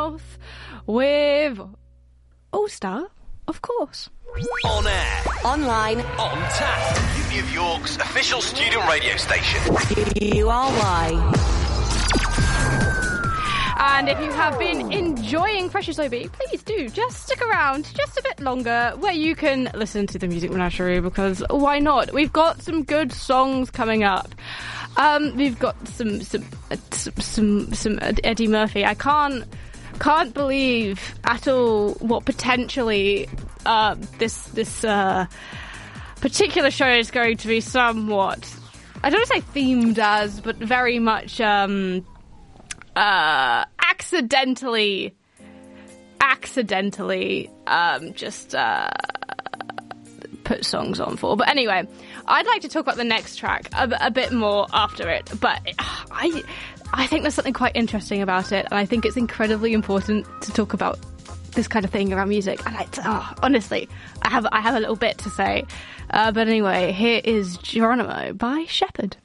Mouth with All Star, of course. On air, online, on tap. Uni of York's official student radio station. URY. And if you have been enjoying Precious OB, please do just stick around just a bit longer where you can listen to the Music Menagerie, because why not? We've got some good songs coming up. We've got some Eddie Murphy. I can't believe at all what potentially this particular show is going to be somewhat, I don't want to say themed as, but very much accidentally just put songs on for. But anyway, I'd like to talk about the next track a bit more after it, but I think there's something quite interesting about it, and I think it's incredibly important to talk about this kind of thing around music. And honestly, I have a little bit to say. But anyway, here is Geronimo by Shepherd.